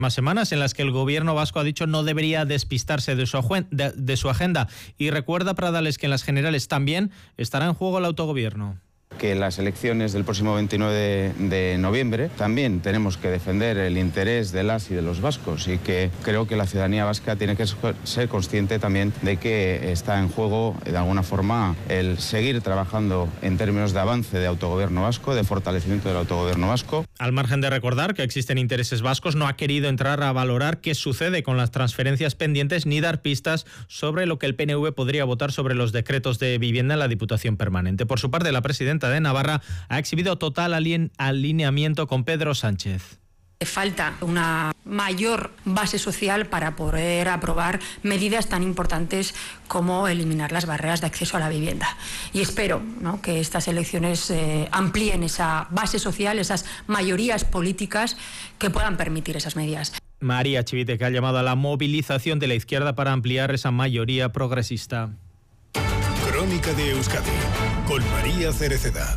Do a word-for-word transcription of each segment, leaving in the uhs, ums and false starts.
Más semanas en las que el gobierno vasco ha dicho no debería despistarse de su, de, de su agenda y recuerda Pradales que en las generales también estará en juego el autogobierno. Que las elecciones del próximo veintinueve de noviembre también tenemos que defender el interés de las y de los vascos y que creo que la ciudadanía vasca tiene que ser consciente también de que está en juego de alguna forma el seguir trabajando en términos de avance de autogobierno vasco, de fortalecimiento del autogobierno vasco. Al margen de recordar que existen intereses vascos, no ha querido entrar a valorar qué sucede con las transferencias pendientes ni dar pistas sobre lo que el P N V podría votar sobre los decretos de vivienda en la Diputación Permanente. Por su parte, la presidenta de Navarra ha exhibido total alineamiento con Pedro Sánchez. Falta una mayor base social para poder aprobar medidas tan importantes como eliminar las barreras de acceso a la vivienda. Y espero, ¿no?, que estas elecciones eh, amplíen esa base social, esas mayorías políticas que puedan permitir esas medidas. María Chivite, que ha llamado a la movilización de la izquierda para ampliar esa mayoría progresista. Crónica de Euskadi, con María Cereceda.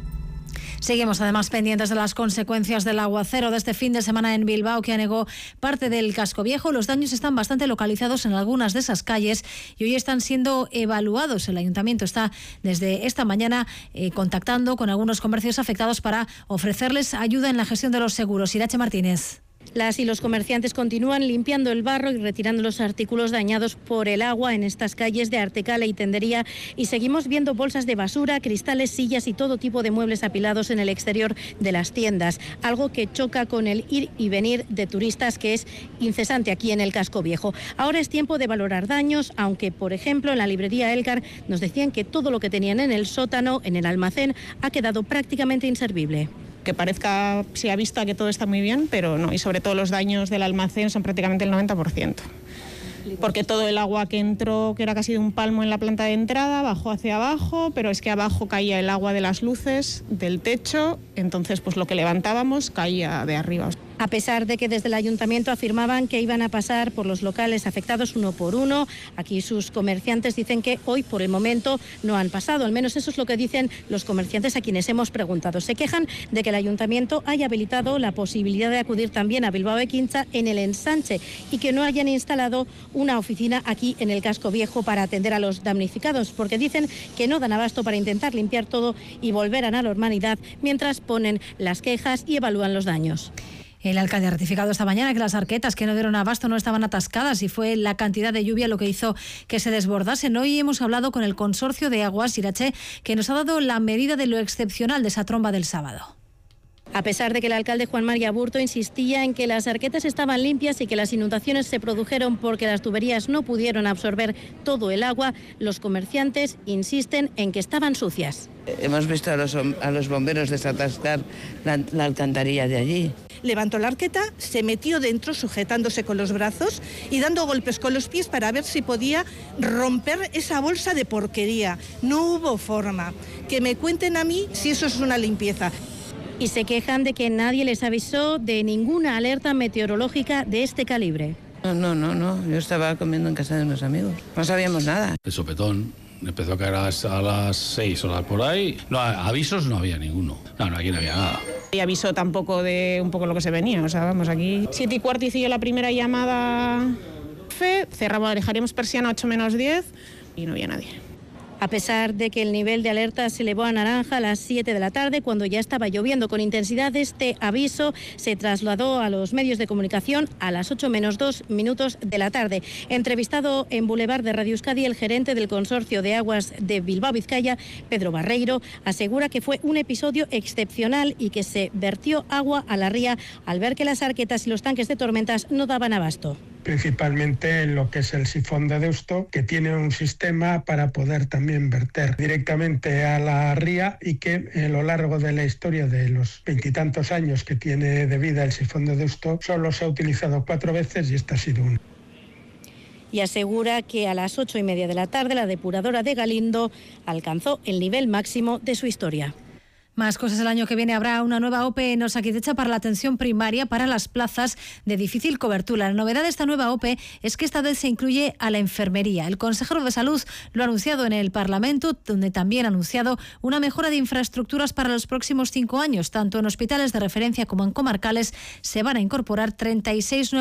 Seguimos además pendientes de las consecuencias del aguacero de este fin de semana en Bilbao, que anegó parte del casco viejo. Los daños están bastante localizados en algunas de esas calles y hoy están siendo evaluados. El ayuntamiento está desde esta mañana eh, contactando con algunos comercios afectados para ofrecerles ayuda en la gestión de los seguros. Irache Martínez. Las y los comerciantes continúan limpiando el barro y retirando los artículos dañados por el agua en estas calles de Artecala y Tendería, y seguimos viendo bolsas de basura, cristales, sillas y todo tipo de muebles apilados en el exterior de las tiendas, algo que choca con el ir y venir de turistas que es incesante aquí en el casco viejo. Ahora es tiempo de valorar daños, aunque por ejemplo en la librería Elkar nos decían que todo lo que tenían en el sótano, en el almacén, ha quedado prácticamente inservible. Que parezca, si a vista, que todo está muy bien, pero no, y sobre todo los daños del almacén son prácticamente el noventa por ciento. Porque todo el agua que entró, que era casi de un palmo en la planta de entrada, bajó hacia abajo, pero es que abajo caía el agua de las luces, del techo, entonces pues lo que levantábamos caía de arriba. A pesar de que desde el ayuntamiento afirmaban que iban a pasar por los locales afectados uno por uno, aquí sus comerciantes dicen que hoy por el momento no han pasado. Al menos eso es lo que dicen los comerciantes a quienes hemos preguntado. Se quejan de que el ayuntamiento haya habilitado la posibilidad de acudir también a Bilbao Ekintza en el ensanche y que no hayan instalado una oficina aquí en el casco viejo para atender a los damnificados, porque dicen que no dan abasto para intentar limpiar todo y volver a la normalidad mientras ponen las quejas y evalúan los daños. El alcalde ha ratificado esta mañana que las arquetas que no dieron abasto no estaban atascadas y fue la cantidad de lluvia lo que hizo que se desbordasen. Hoy hemos hablado con el consorcio de aguas Irache, que nos ha dado la medida de lo excepcional de esa tromba del sábado. A pesar de que el alcalde Juan María Burto insistía en que las arquetas estaban limpias y que las inundaciones se produjeron porque las tuberías no pudieron absorber todo el agua, los comerciantes insisten en que estaban sucias. Hemos visto a los, a los bomberos desatascar la, la alcantarilla de allí. Levantó la arqueta, se metió dentro sujetándose con los brazos y dando golpes con los pies para ver si podía romper esa bolsa de porquería. No hubo forma. Que me cuenten a mí si eso es una limpieza. Y se quejan de que nadie les avisó de ninguna alerta meteorológica de este calibre. No, no, no, no. Yo estaba comiendo en casa de unos amigos. No sabíamos nada. El sopetón empezó a caer a las, a las seis horas por ahí. No, avisos no había ninguno. No, no, aquí no había nada. Y avisó tampoco de un poco lo que se venía. O sea, vamos, aquí siete y cuarto hice yo la primera llamada. Fe, cerramos, dejaríamos persiana ocho menos diez y no había nadie. A pesar de que el nivel de alerta se elevó a naranja a las siete de la tarde, cuando ya estaba lloviendo con intensidad, este aviso se trasladó a los medios de comunicación a las ocho menos dos minutos de la tarde. Entrevistado en Boulevard de Radio Euskadi, el gerente del Consorcio de Aguas de Bilbao Vizcaya, Pedro Barreiro, asegura que fue un episodio excepcional y que se vertió agua a la ría al ver que las arquetas y los tanques de tormentas no daban abasto. Principalmente en lo que es el sifón de Deusto, que tiene un sistema para poder también verter directamente a la ría y que a lo largo de la historia de los veintitantos años que tiene de vida el sifón de Deusto solo se ha utilizado cuatro veces y esta ha sido una. Y asegura que a las ocho y media de la tarde la depuradora de Galindo alcanzó el nivel máximo de su historia. Más cosas. El año que viene habrá una nueva O P E en Osakidetza para la atención primaria para las plazas de difícil cobertura. La novedad de esta nueva O P E es que esta vez se incluye a la enfermería. El consejero de Salud lo ha anunciado en el Parlamento, donde también ha anunciado una mejora de infraestructuras para los próximos cinco años. Tanto en hospitales de referencia como en comarcales se van a incorporar treinta y seis nuevos